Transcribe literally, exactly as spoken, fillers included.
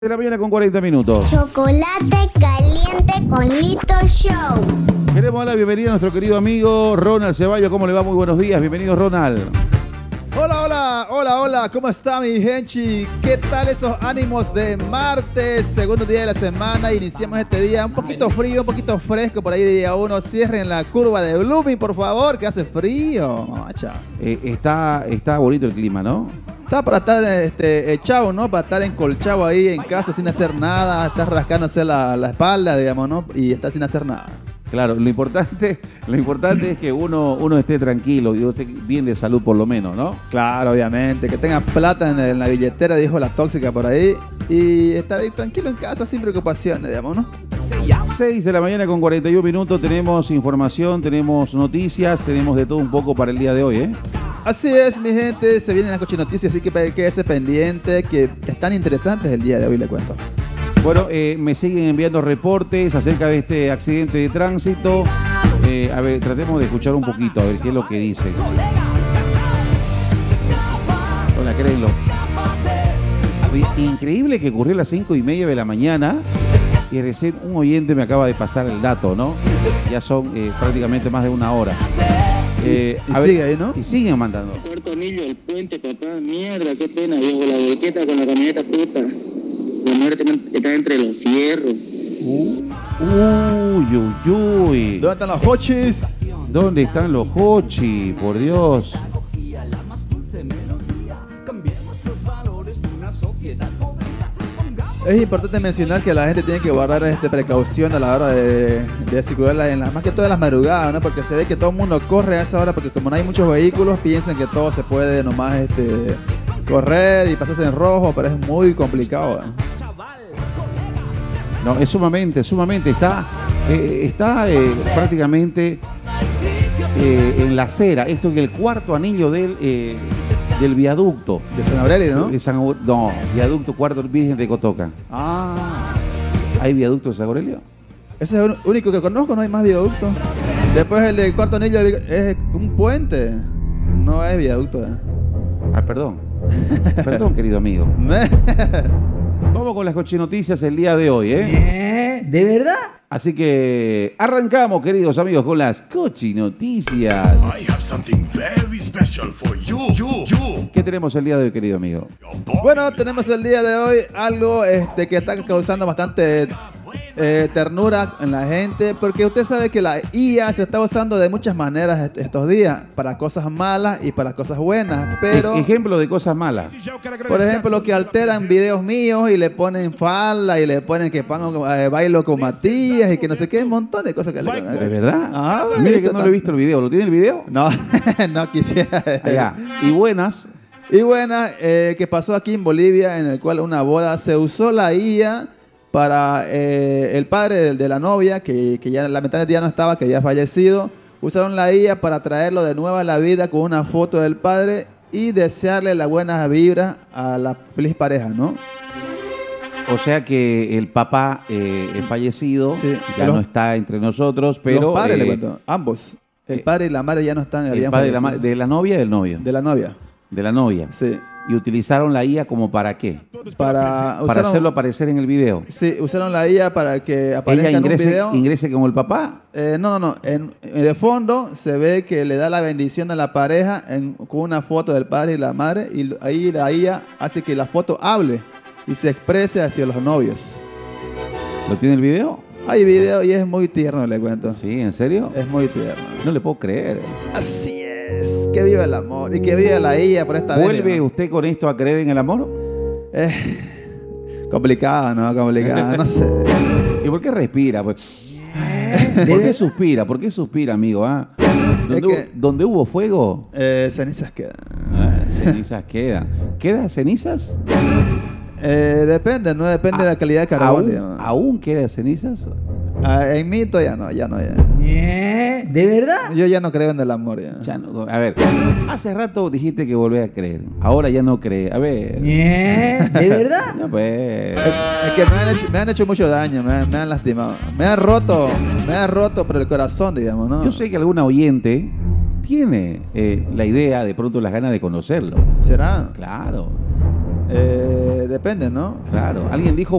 De la mañana con cuarenta minutos. Chocolate caliente con Lito Show. Queremos dar la bienvenida a nuestro querido amigo Ronald Ceballos. ¿Cómo le va? Muy buenos días. Bienvenido, Ronald. Hola, hola, hola, hola. ¿Cómo está mi gente? ¿Qué tal esos ánimos de martes? Segundo día de la semana. Iniciamos este día un poquito frío, un poquito fresco. Por ahí día uno. Cierren la curva de Blooming, por favor, que hace frío. Macha. Eh, está, está bonito el clima, ¿no? Está para estar este, echado, ¿no? Para estar encolchado ahí en casa sin hacer nada. Estar rascándose la, la espalda, digamos, ¿no? Y estar sin hacer nada. Claro, lo importante, lo importante es que uno, uno esté tranquilo y esté bien de salud por lo menos, ¿no? Claro, obviamente. Que tenga plata en, en la billetera, dijo la tóxica por ahí. Y estar ahí tranquilo en casa sin preocupaciones, digamos, ¿no? seis de la mañana con cuarenta y uno minutos. Tenemos información, tenemos noticias, tenemos de todo un poco para el día de hoy, ¿eh? Así es, mi gente. Se vienen las cochinoticias, así que quédese pendiente, que están interesantes el día de hoy, le cuento. Bueno, eh, me siguen enviando reportes acerca de este accidente de tránsito. Eh, a ver, tratemos de escuchar un poquito, a ver qué es lo que dice. Hola, créenlo. Increíble que ocurrió a las cinco y media de la mañana y recién un oyente me acaba de pasar el dato, ¿no? Ya son eh, prácticamente más de una hora. Eh, y a sigue ver, ahí, ¿no? Y siguen mandando. Cuarto anillo, el puente, papá, mierda, qué pena, viejo, la volqueta con la camioneta puta. La muerte está entre los fierros. Uh, uy, uy, uy. ¿Dónde están los hochis? ¿Dónde están los hochi? Por Dios. Es importante mencionar que la gente tiene que guardar este, precaución a la hora de, de circular, en las, más que todo en las madrugadas, ¿no? Porque se ve que todo el mundo corre a esa hora, porque como no hay muchos vehículos, piensan que todo se puede nomás este, correr y pasarse en rojo, pero es muy complicado, ¿no? No, es sumamente, sumamente. Está, eh, está eh, prácticamente eh, en la acera. Esto es el cuarto anillo del, eh, del viaducto. De San Aurelio, ¿no? De San, no, viaducto cuarto Virgen de Cotoca. Ah, ¿Hay viaducto de San Aurelio? ese es el único que conozco, no hay más viaducto. Después el de cuarto anillo es un puente, no es viaducto. ¿eh? Ah, perdón. Perdón, querido amigo. Vamos con las cochinoticias el día de hoy, ¿eh? ¿Eh? ¿De verdad? Así que arrancamos, queridos amigos, con las cochinoticias. I have something very special for you, you, you. ¿Qué tenemos el día de hoy, querido amigo? Bueno, tenemos el día de hoy algo este, que está causando bastante eh, ternura en la gente, porque usted sabe que la I A se está usando de muchas maneras est- estos días, para cosas malas y para cosas buenas, pero... E- ejemplo de cosas malas. Por ejemplo, que alteran videos míos y le ponen falda y le ponen que pongo, eh, bailo con Matías y que no sé qué, un montón de cosas que le ¿De verdad? Ah, Mire bonito, que no lo he visto el video. ¿Lo tiene el video? No, no quisiera. Allá. Y buenas. Y bueno, eh, que pasó aquí en Bolivia, en el cual una boda se usó la I A para eh, el padre de, de la novia, que, que ya lamentablemente ya no estaba, que ya ha fallecido. Usaron la I A para traerlo de nuevo a la vida con una foto del padre y desearle la buena vibra a la feliz pareja, ¿no? O sea que el papá eh, es fallecido, Sí. ya Los- no está entre nosotros, pero Los padres, eh, le cuento, ambos. El eh, padre y la madre ya no están. el habían padre de la, ma- fallecido. de la novia y del novio. De la novia, De la novia. sí. Y utilizaron la I A como para qué? Para, Para usaron, hacerlo aparecer en el video. Sí, usaron la I A para que Ella aparezca en un ingrese, video. ingrese como el papá. Eh, no, no, no. En, en de fondo se ve que le da la bendición a la pareja en- con una foto del padre y la madre. Y l- ahí la I A hace que la foto hable y se exprese hacia los novios. ¿Lo tiene el video? Hay video y es muy tierno, le cuento. Sí, ¿en serio? Es muy tierno. No le puedo creer. Así es. Que viva el amor y que viva la I A por esta vez. ¿Vuelve ¿no? usted con esto a creer en el amor? Eh, complicado, ¿no? Complicado. No sé. ¿Y por qué respira? Pues, ¿Eh? ¿por qué suspira? ¿Por qué suspira, amigo? ah? ¿Donde, Es que- hubo, donde hubo fuego, Eh, cenizas quedan. ah, cenizas quedan. ¿Queda cenizas? Eh, depende, no depende de la calidad de carbón. ¿Aún, digamos. ¿Aún queda cenizas? Ah, en mí todavía no, ya no. Ya. ¿Eh? ¿De verdad? Yo ya no creo en el amor. Ya. Ya no- a ver, hace rato dijiste que volvés a creer. Ahora ya no crees. A ver. ¿Eh? ¿De verdad? Ya pues. Es que me han, hecho, me han hecho mucho daño, me han, me han lastimado. Me han roto, me han roto por el corazón, digamos, ¿no? Yo sé que alguna oyente tiene eh, la idea, de pronto las ganas de conocerlo. ¿Será? Claro. Eh, depende, ¿no? Claro, alguien dijo